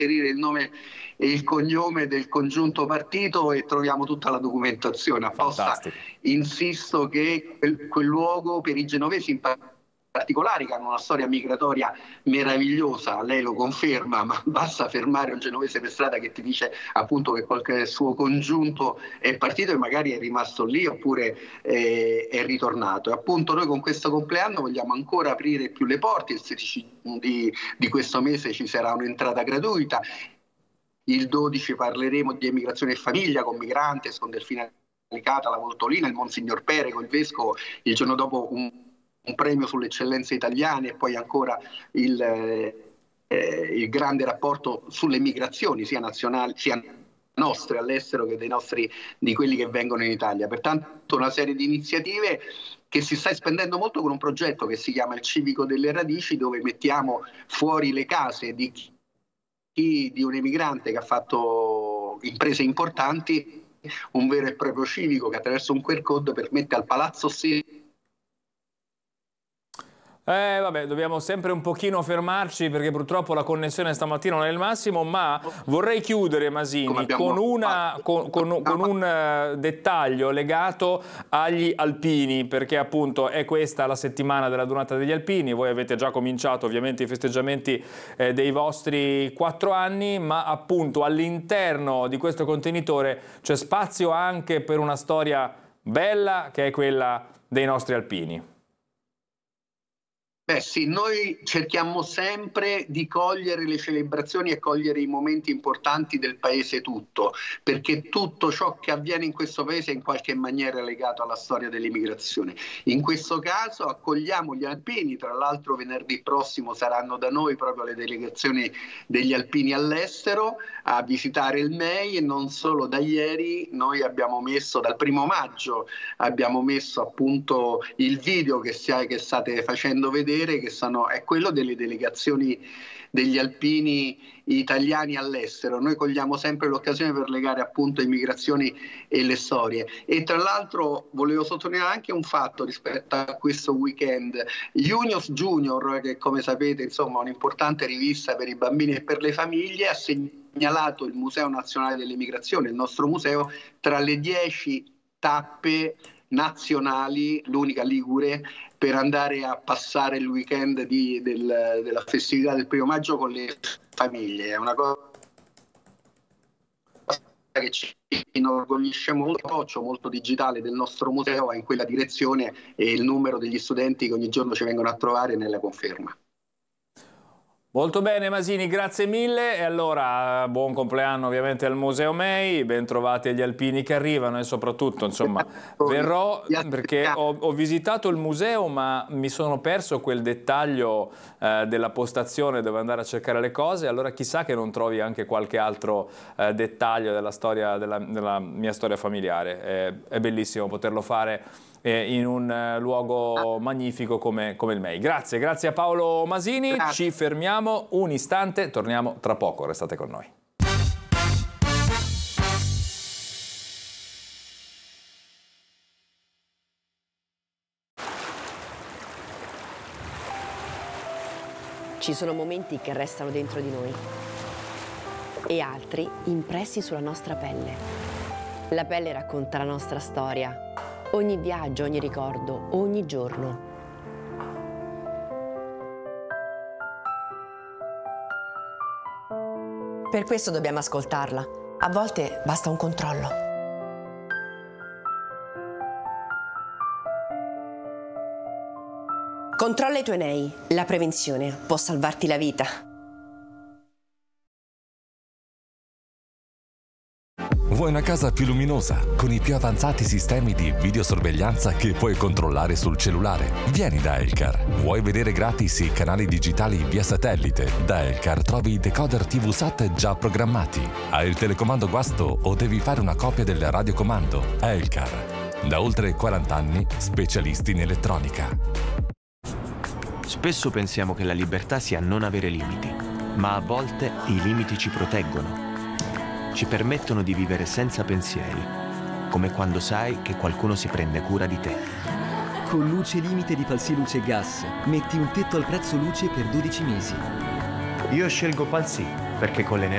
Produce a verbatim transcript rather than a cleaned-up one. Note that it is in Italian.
inserire il nome e il cognome del congiunto partito e troviamo tutta la documentazione apposta. Fantastico. Insisto che quel, quel luogo per i genovesi in particolare, che hanno una storia migratoria meravigliosa, lei lo conferma, ma basta fermare un genovese per strada che ti dice appunto che qualche suo congiunto è partito e magari è rimasto lì oppure eh, è ritornato. E appunto noi con questo compleanno vogliamo ancora aprire più le porte. Il sedici di, di questo mese ci sarà un'entrata gratuita, il dodici parleremo di emigrazione e famiglia con Migrantes, con Delfina Licata, la Voltolina, il Monsignor Pere con il Vescovo, il giorno dopo un un premio sulle eccellenze italiane e poi ancora il, eh, il grande rapporto sulle migrazioni sia nazionali sia nostre all'estero che dei nostri, di quelli che vengono in Italia. Pertanto una serie di iniziative che si sta espandendo molto con un progetto che si chiama il Civico delle Radici, dove mettiamo fuori le case di chi, di un emigrante che ha fatto imprese importanti, un vero e proprio civico che attraverso un Q R code permette al Palazzo stesso. Eh, vabbè, dobbiamo sempre un pochino fermarci perché purtroppo la connessione stamattina non è il massimo, ma vorrei chiudere, Masini, con, una, con, con, con un uh, dettaglio legato agli alpini, perché appunto è questa la settimana della Giornata degli Alpini. Voi avete già cominciato ovviamente i festeggiamenti eh, dei vostri quattro anni, ma appunto all'interno di questo contenitore c'è spazio anche per una storia bella che è quella dei nostri alpini. Beh sì, noi cerchiamo sempre di cogliere le celebrazioni e cogliere i momenti importanti del paese tutto, perché tutto ciò che avviene in questo paese è in qualche maniera legato alla storia dell'immigrazione. In questo caso accogliamo gli alpini, tra l'altro venerdì prossimo saranno da noi proprio le delegazioni degli alpini all'estero a visitare il M E I, e non solo. Da ieri noi abbiamo messo, dal primo maggio, abbiamo messo appunto il video che, stia, che state facendo vedere, che sono, è quello delle delegazioni degli alpini italiani all'estero. Noi cogliamo sempre l'occasione per legare appunto immigrazioni e le storie. E tra l'altro volevo sottolineare anche un fatto rispetto a questo weekend. Junius Junior, che come sapete insomma è un'importante rivista per i bambini e per le famiglie, ha segnalato il Museo Nazionale dell'Emigrazione, il nostro museo, tra le dieci tappe nazionali, l'unica ligure, per andare a passare il weekend di, del, della festività del primo maggio con le famiglie. È una cosa che ci inorgoglisce molto. L'approccio molto digitale del nostro museo va in quella direzione e il numero degli studenti che ogni giorno ci vengono a trovare ne la conferma. Molto bene Masini, grazie mille. E allora buon compleanno ovviamente al Museo M E I, ben trovati agli alpini che arrivano e soprattutto insomma verrò perché ho, ho visitato il museo ma mi sono perso quel dettaglio eh, della postazione dove andare a cercare le cose, allora chissà che non trovi anche qualche altro eh, dettaglio della storia, della, della mia storia familiare. È, è bellissimo poterlo fare in un luogo magnifico come, come il M E I. Grazie, grazie a Paolo Masini. Grazie. Ci fermiamo un istante, torniamo tra poco, restate con noi. Ci sono momenti che restano dentro di noi e altri impressi sulla nostra pelle. La pelle racconta la nostra storia. Ogni viaggio, ogni ricordo, ogni giorno. Per questo dobbiamo ascoltarla. A volte basta un controllo. Controlla i tuoi N E I. La prevenzione può salvarti la vita. Vuoi una casa più luminosa, con i più avanzati sistemi di videosorveglianza che puoi controllare sul cellulare? Vieni da Elcar. Vuoi vedere gratis i canali digitali via satellite? Da Elcar trovi i decoder T V SAT già programmati. Hai il telecomando guasto o devi fare una copia del radiocomando? Elcar. Da oltre quaranta anni, specialisti in elettronica. Spesso pensiamo che la libertà sia non avere limiti, ma a volte i limiti ci proteggono. Ci permettono di vivere senza pensieri, come quando sai che qualcuno si prende cura di te. Con Luce Limite di Palsy Luce e Gas, metti un tetto al prezzo luce per dodici mesi. Io scelgo Palsy perché con l'energia